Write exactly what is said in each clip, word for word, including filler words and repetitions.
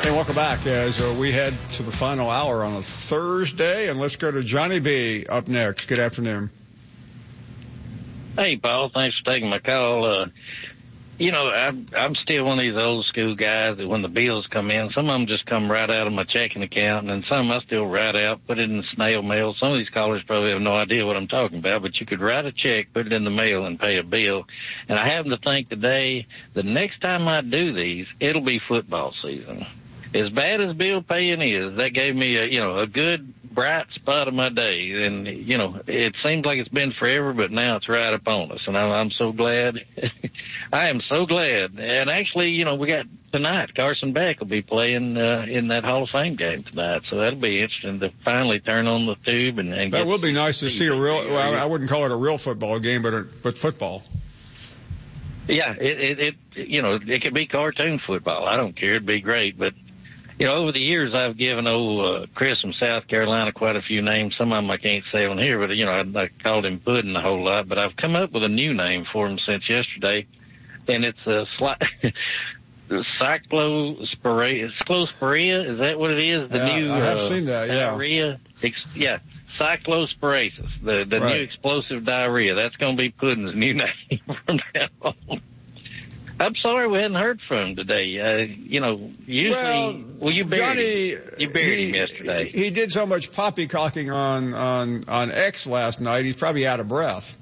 Hey, welcome back as uh, we head to the final hour on a Thursday, and let's go to Johnny B up next. Good afternoon. Hey, Paul. Thanks for taking my call. Uh, you know, I'm, I'm still one of these old school guys that when the bills come in, some of them just come right out of my checking account, and then some I still write out, put it in the snail mail. Some of these callers probably have no idea what I'm talking about, but you could write a check, put it in the mail, and pay a bill. And I happen to think today, the next time I do these, it'll be football season. As bad as bill paying is, that gave me a, you know, a good bright spot of my day. And, you know, it seems like it's been forever, but now it's right upon us. And I'm, I'm so glad. I am so glad. And actually, you know, we got tonight, Carson Beck will be playing uh, in that Hall of Fame game tonight. So that'll be interesting to finally turn on the tube. And, and that will be nice to see a real, well, I wouldn't call it a real football game, but, a, but football. Yeah, it, it, it, you know, it could be cartoon football. I don't care. It'd be great. But, you know, over the years, I've given old uh, Chris from South Carolina quite a few names. Some of them I can't say on here, but, you know, I, I called him Puddin' a whole lot. But I've come up with a new name for him since yesterday, and it's a sli- Cyclosporia. Cyclosporia, is that what it is? The yeah, new I have uh, seen that, yeah. diarrhea? Ex- yeah, Cyclosporasis, the, the right. new explosive diarrhea. That's going to be Puddin's new name from now on. I'm sorry we hadn't heard from him today. Uh, you know, usually, well, well you buried Johnny, him. You buried he, him yesterday. He did so much poppycocking on, on, on X last night, he's probably out of breath.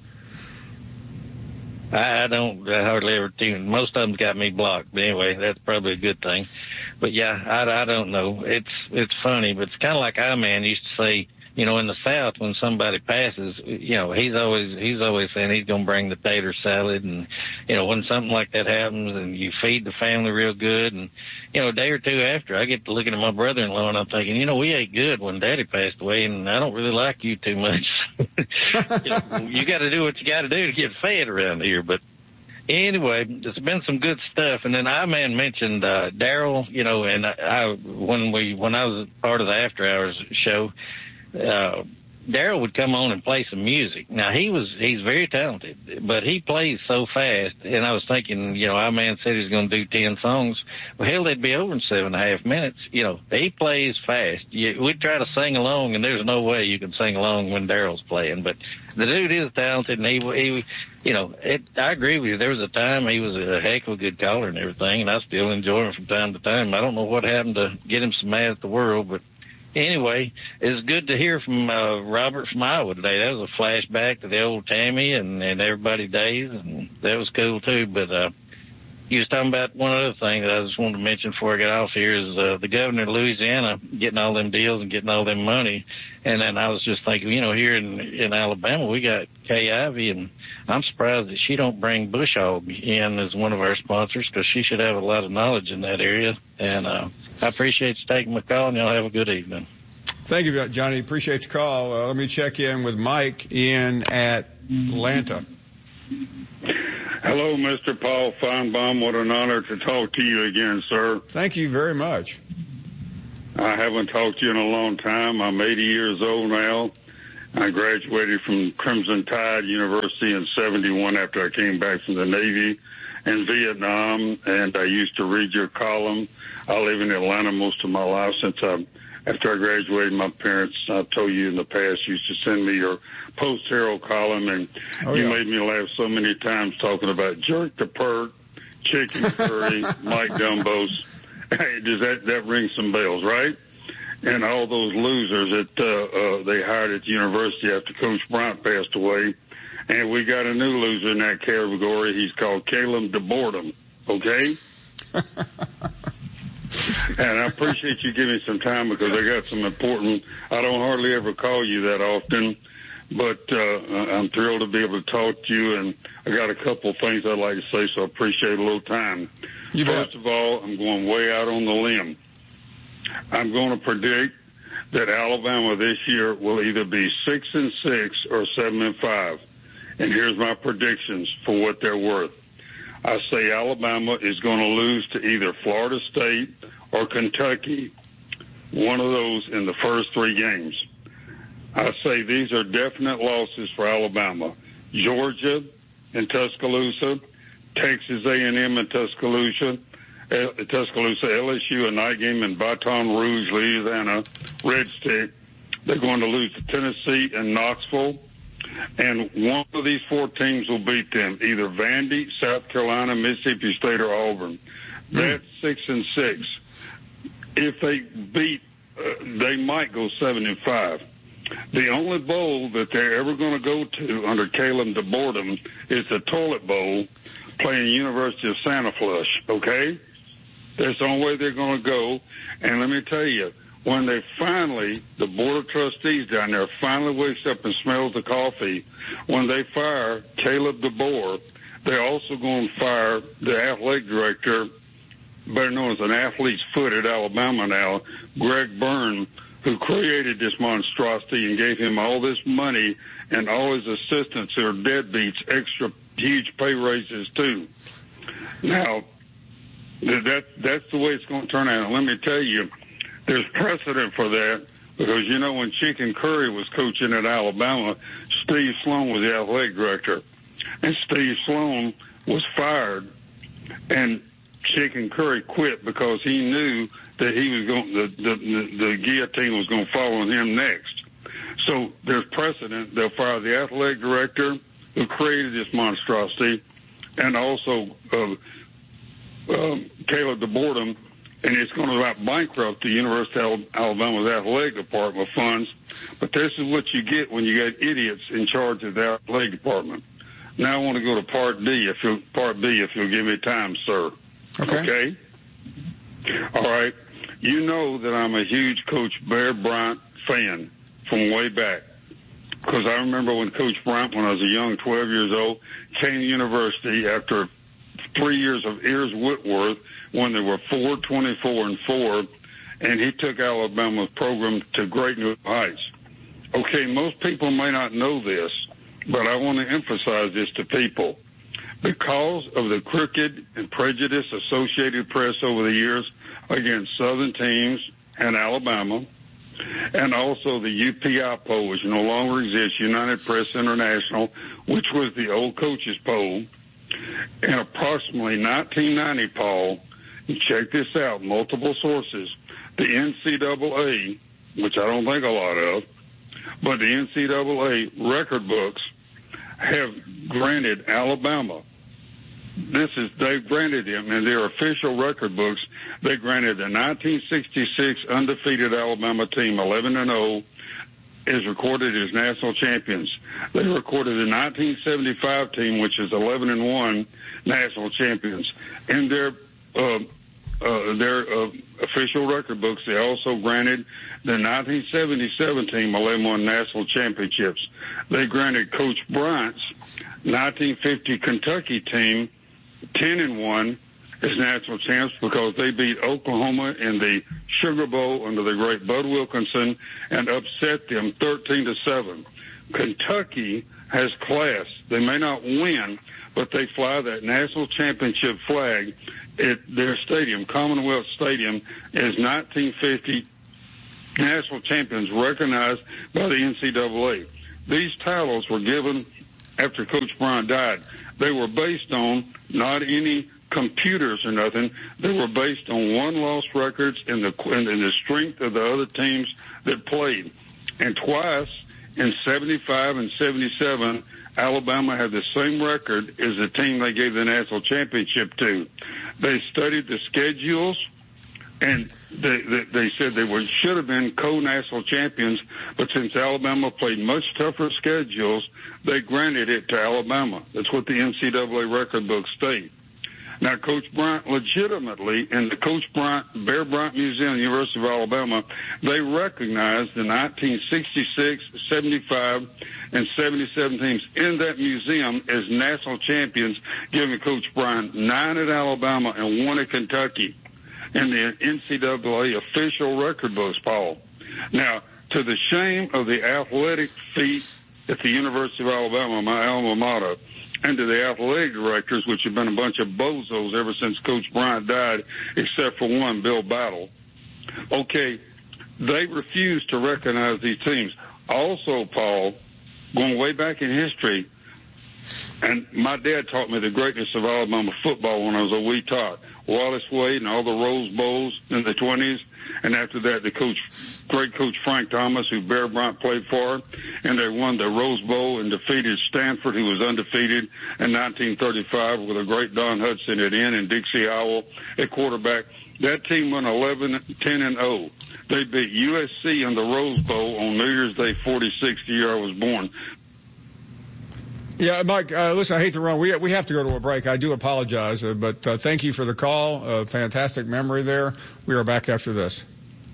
I, I don't I hardly ever tune. Most of them's got me blocked. But anyway, that's probably a good thing. But yeah, I, I don't know. It's, it's funny, but it's kind of like I-Man used to say, you know, in the South, when somebody passes, you know, he's always, he's always saying he's going to bring the tater salad. And, you know, when something like that happens and you feed the family real good and, you know, a day or two after, I get to looking at my brother-in-law and I'm thinking, you know, we ate good when Daddy passed away and I don't really like you too much. you know, you got to do what you got to do to get fed around here. But anyway, there's been some good stuff. And then I-Man mentioned, uh, Daryl, you know, and I, I, when we, when I was part of the After Hours show, uh, Daryl would come on and play some music. Now he was, he's very talented, but he plays so fast. And I was thinking, you know, our man said he's going to do ten songs. Well, hell, they'd be over in seven and a half minutes. You know, he plays fast. You, we'd try to sing along and there's no way you can sing along when Daryl's playing, but the dude is talented and he, he, you know, it, I agree with you. There was a time he was a heck of a good caller and everything, and I still enjoy him from time to time. I don't know what happened to get him some mad at the world, but anyway, it's good to hear from uh, Robert from Iowa today. That was a flashback to the old Tammy and, and everybody's days, and that was cool too. But uh, you was talking about one other thing that I just wanted to mention before I get off here is uh, the governor of Louisiana getting all them deals and getting all them money. And then I was just thinking, you know, here in, in Alabama, we got Kay Ivey, and I'm surprised that she don't bring Bush Hog in as one of our sponsors because she should have a lot of knowledge in that area. And uh, I appreciate you taking my call, and y'all have a good evening. Thank you, Johnny. Appreciate the call. Uh, let me check in with Mike in Atlanta. Hello, Mister Paul Feinbaum. What an honor to talk to you again, sir. Thank you very much. I haven't talked to you in a long time. I'm eighty years old now. I graduated from Crimson Tide University in seventy-one after I came back from the Navy in Vietnam, and I used to read your column. I live in Atlanta most of my life since I, after I graduated, my parents, I've told you in the past, used to send me your Post-Herald column, and oh, you yeah. made me laugh so many times talking about jerk the perk, chicken curry, Mike Dumbos. Hey, does that, that ring some bells, right? And all those losers that uh, uh, they hired at the university after Coach Bryant passed away. And we got a new loser in that category. He's called Caleb DeBoredom, okay? And I appreciate you giving me some time because I got some important, I don't hardly ever call you that often, but uh, I'm thrilled to be able to talk to you, and I got a couple of things I'd like to say, so I appreciate a little time. You First bet. of all, I'm going way out on the limb. I'm going to predict that Alabama this year will either be six and six or seven and five. And here's my predictions for what they're worth. I say Alabama is going to lose to either Florida State or Kentucky, one of those in the first three games. I say these are definite losses for Alabama. Georgia and Tuscaloosa, Texas A and M and Tuscaloosa, Tuscaloosa, L S U, a night game in Baton Rouge, Louisiana, Red Stick. They're going to lose to Tennessee and Knoxville. And one of these four teams will beat them, either Vandy, South Carolina, Mississippi State, or Auburn. That's six and six. If they beat, uh, they might go seven and five. The only bowl that they're ever going to go to under Caleb DeBoerdum is the Toilet Bowl, playing University of Santa Flush. Okay, that's the only way they're going to go. And let me tell you, when they finally, the Board of Trustees down there finally wakes up and smells the coffee, when they fire Caleb DeBoer, they're also going to fire the athletic director, better known as an athlete's foot at Alabama now, Greg Byrne, who created this monstrosity and gave him all this money and all his assistants who are deadbeats extra huge pay raises too. Now, that that's the way it's going to turn out. And let me tell you, there's precedent for that because, you know, when Chicken Curry was coaching at Alabama, Steve Sloan was the athletic director. And Steve Sloan was fired, and Chicken Curry quit because he knew that he was going, the, the, the, the guillotine was going to fall on him next. So there's precedent. They'll fire the athletic director who created this monstrosity, and also uh, um, Caleb DeBoerdum, and it's going to about bankrupt the University of Alabama's athletic department funds. But this is what you get when you got idiots in charge of the athletic department. Now I want to go to Part D, if you Part B, if you'll give me time, sir. Okay. Okay? All right. You know that I'm a huge Coach Bear Bryant fan from way back. Because I remember when Coach Bryant, when I was a young twelve years old, came to university after three years of Ears Whitworth when they were four, twenty-four, and four, and he took Alabama's program to great new heights. Okay, most people may not know this, but I want to emphasize this to people. Because of the crooked and prejudiced Associated Press over the years against Southern teams and Alabama, and also the U P I poll, which no longer exists, United Press International, which was the old coaches poll, and approximately nineteen ninety, Paul, and check this out, multiple sources, the N C double A, which I don't think a lot of, but the N C double A record books have granted Alabama, this is, they've granted them in their official record books, they granted the nineteen sixty-six undefeated Alabama team eleven and oh is recorded as national champions. They recorded the nineteen seventy-five team, which is eleven and one, national champions. In their uh, uh, their uh, official record books, they also granted the nineteen seventy-seven team eleven and one national championships. They granted Coach Bryant's nineteen fifty Kentucky team ten and one as national champs because they beat Oklahoma in the Sugar Bowl under the great Bud Wilkinson and upset them thirteen to seven. Kentucky has class. They may not win, but they fly that national championship flag at their stadium, Commonwealth Stadium, as nineteen fifty national champions recognized by the N C double A. These titles were given after Coach Bryant died. They were based on not any computers or nothing. They were based on one-loss records and the, and the strength of the other teams that played. And twice, in seventy-five and seventy-seven, Alabama had the same record as the team they gave the national championship to. They studied the schedules, and they, they, they said they were, should have been co-national champions, but since Alabama played much tougher schedules, they granted it to Alabama. That's what the N C double A record books state. Now, Coach Bryant legitimately, in the Coach Bryant, Bear Bryant Museum, University of Alabama, they recognized the nineteen sixty-six, seventy-five, and seventy-seven teams in that museum as national champions, giving Coach Bryant nine at Alabama and one at Kentucky in the N C double A official record books, Paul. Now, to the shame of the athletic feat at the University of Alabama, my alma mater, and to the athletic directors, which have been a bunch of bozos ever since Coach Bryant died, except for one, Bill Battle. Okay, they refused to recognize these teams. Also, Paul, going way back in history, And my dad taught me the greatness of Alabama football when I was a wee tot. Wallace Wade and all the Rose Bowls in the twenties. And after that, the coach, great coach Frank Thomas, who Bear Bryant played for. And they won the Rose Bowl and defeated Stanford, who was undefeated in nineteen thirty-five with a great Don Hudson at end and Dixie Howell at quarterback. That team went eleven, ten, and oh. They beat U S C in the Rose Bowl on New Year's Day, forty-sixth year I was born. Yeah, Mike, uh, listen, I hate to run. We we have to go to a break. I do apologize, uh, but uh, thank you for the call. Uh, fantastic memory there. We are back after this.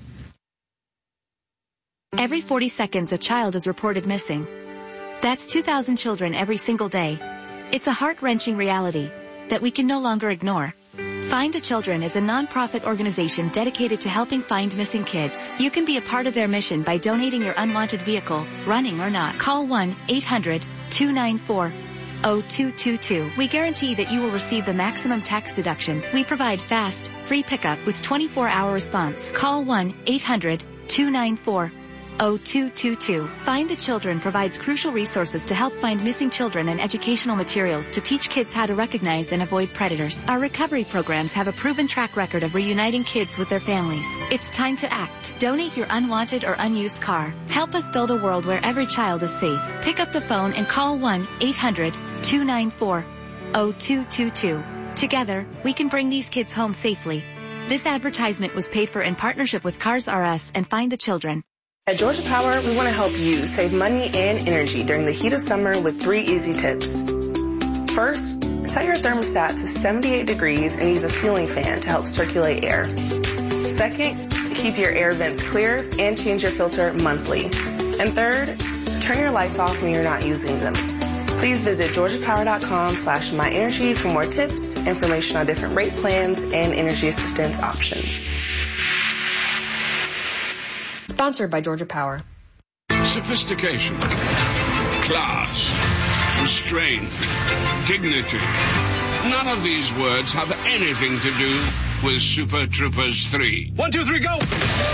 Every forty seconds, a child is reported missing. That's two thousand children every single day. It's a heart-wrenching reality that we can no longer ignore. Find the Children is a non-profit organization dedicated to helping find missing kids. You can be a part of their mission by donating your unwanted vehicle, running or not. Call one eight hundred two nine four oh two two two. We guarantee that you will receive the maximum tax deduction. We provide fast, free pickup with twenty-four hour response. Call one eight hundred two nine four oh two two two. Find the Children provides crucial resources to help find missing children and educational materials to teach kids how to recognize and avoid predators. Our recovery programs have a proven track record of reuniting kids with their families. It's time to act. Donate your unwanted or unused car. Help us build a world where every child is safe. Pick up the phone and call one eight hundred two nine four oh two two two. Together, we can bring these kids home safely. This advertisement was paid for in partnership with Cars R Us and Find the Children. At Georgia Power, we want to help you save money and energy during the heat of summer with three easy tips. First, set your thermostat to seventy-eight degrees and use a ceiling fan to help circulate air. Second, keep your air vents clear and change your filter monthly. And third, turn your lights off when you're not using them. Please visit georgiapower.com slash myenergy for more tips, information on different rate plans, and energy assistance options. Sponsored by Georgia Power. Sophistication, class, restraint, dignity. None of these words have anything to do with Super Troopers three. One, two, three, go!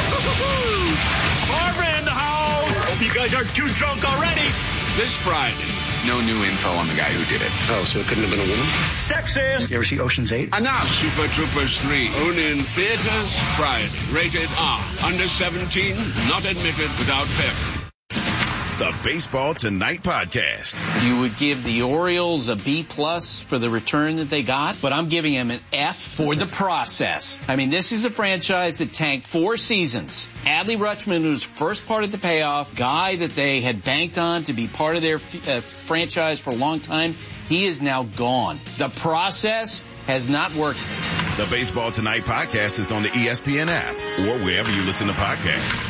Barbara in the house! Hope you guys aren't too drunk already. This Friday. No new info on the guy who did it. Oh, so it couldn't have been a woman? Sexist! You ever see Ocean's eight? Enough! Super Troopers three. Only in theaters Friday. Rated R. Under seventeen. Not admitted without parent. The Baseball Tonight podcast. You would give the Orioles a B plus for the return that they got, but I'm giving them an F for the process. I mean, this is a franchise that tanked four seasons. Adley Rutschman was first part of the payoff, guy that they had banked on to be part of their uh, franchise for a long time. He is now gone. The process has not worked. The Baseball Tonight podcast is on the E S P N app or wherever you listen to podcasts.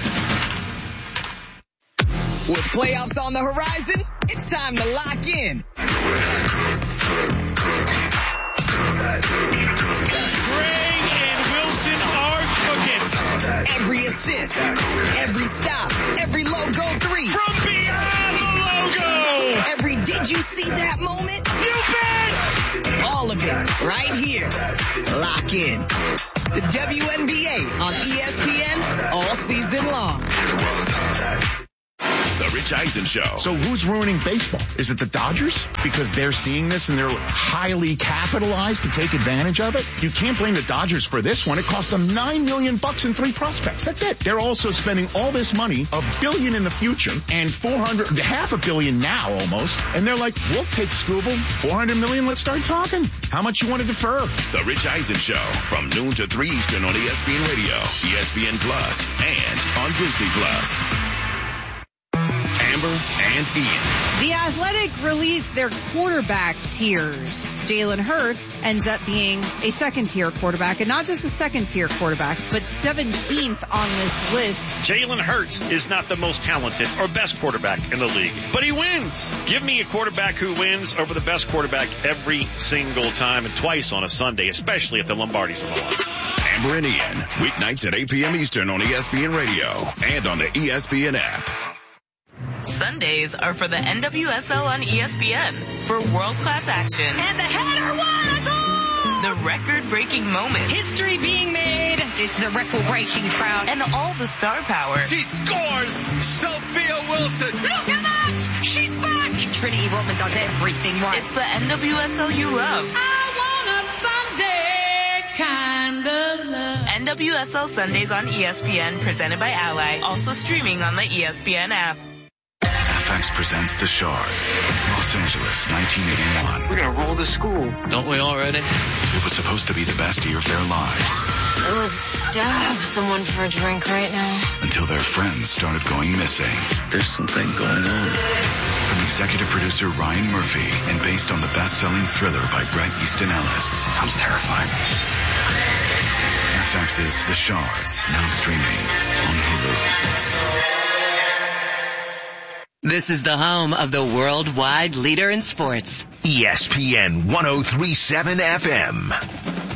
With playoffs on the horizon, it's time to lock in. Gray and Wilson are cooking. Every assist, every stop, every logo three. From beyond the logo. Every did you see that moment? You bet. All of it right here. Lock in. The W N B A on E S P N all season long. The Rich Eisen Show. So who's ruining baseball? Is it the Dodgers? Because they're seeing this and they're highly capitalized to take advantage of it? You can't blame the Dodgers for this one. It cost them nine million bucks in three prospects. That's it. They're also spending all this money, a billion in the future and four hundred, half a billion now almost. And they're like, we'll take Scooble, four hundred million. Let's start talking. How much you want to defer? The Rich Eisen Show from noon to three Eastern on E S P N Radio, E S P N Plus, and on Disney Plus. Amber and Ian. The Athletic released their quarterback tiers. Jalen Hurts ends up being a second-tier quarterback, and not just a second-tier quarterback, but seventeenth on this list. Jalen Hurts is not the most talented or best quarterback in the league, but he wins. Give me a quarterback who wins over the best quarterback every single time and twice on a Sunday, especially if the Lombardi's on the line. Amber and Ian, weeknights at eight p.m. Eastern on E S P N Radio and on the E S P N app. Sundays are for the N W S L on E S P N for world-class action. And the header, what a goal! The record-breaking moment. History being made. This is a record-breaking crowd. And all the star power. She scores! Sophia Wilson! Look at that! She's back! Trinity Rodman does everything right. It's the N W S L you love. I want a Sunday kind of love. N W S L Sundays on E S P N, presented by Ally. Also streaming on the E S P N app. F X presents The Shards, Los Angeles, nineteen eighty-one. We're gonna roll the school, don't we already? It was supposed to be the best year of their lives. I would stab someone for a drink right now. Until their friends started going missing. There's something going on. From executive producer Ryan Murphy and based on the best-selling thriller by Bret Easton Ellis. Sounds terrifying. F X's The Shards, now streaming on Hulu. This is the home of the worldwide leader in sports. E S P N one oh three point seven F M.